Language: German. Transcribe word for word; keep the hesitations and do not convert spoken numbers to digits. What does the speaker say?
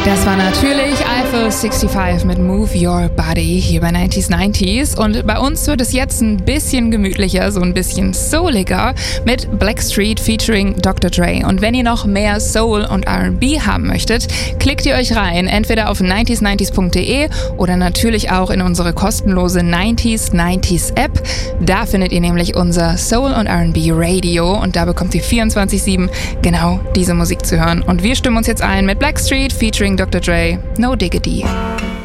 Das war natürlich Eiffel fünfundsechzig mit Move Your Body hier bei neunzig neunzig und bei uns wird es jetzt ein bisschen gemütlicher, so ein bisschen souliger mit Blackstreet featuring Doktor Dre. Und wenn ihr noch mehr Soul und R and B haben möchtet, klickt ihr euch rein, entweder auf neunzig neunzig punkt de oder natürlich auch in unsere kostenlose neunzig neunzig App. Da findet ihr nämlich unser Soul und R and B Radio und da bekommt ihr vierundzwanzig sieben genau diese Musik zu hören. Und wir stimmen uns jetzt ein mit Blackstreet featuring Doktor Dre, No Diggity.